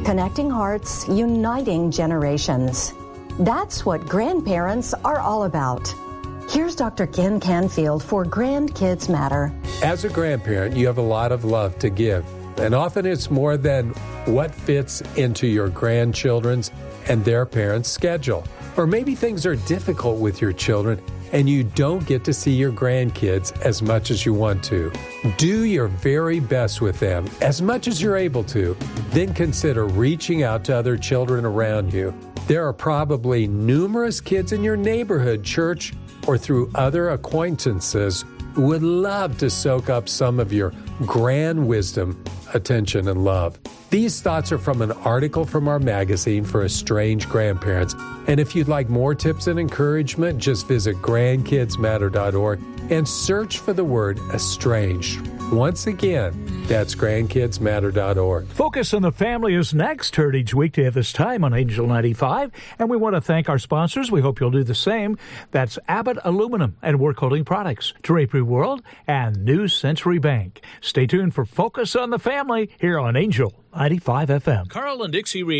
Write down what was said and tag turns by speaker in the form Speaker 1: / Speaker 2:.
Speaker 1: Connecting hearts, uniting generations. That's what grandparents are all about. Here's Dr. Ken Canfield for Grandkids Matter.
Speaker 2: As a grandparent, you have a lot of love to give, and often it's more than what fits into your grandchildren's and their parents' schedule. Or maybe things are difficult with your children and you don't get to see your grandkids as much as you want to. Do your very best with them as much as you're able to. Then consider reaching out to other children around you. There are probably numerous kids in your neighborhood, church, or through other acquaintances who would love to soak up some of your grand wisdom, attention, and love. These thoughts are from an article from our magazine for estranged grandparents. And if you'd like more tips and encouragement, just visit grandkidsmatter.org and search for the word estranged. Once again, that's grandkidsmatter.org.
Speaker 3: Focus on the Family is next, heard each weekday at this time on Angel 95. And we want to thank our sponsors. We hope you'll do the same. That's Abbott Aluminum and Work Holding Products, Drapery World, and New Century Bank. Stay tuned for Focus on the Family here on Angel 95 FM.
Speaker 4: Carl and Dixie Reed.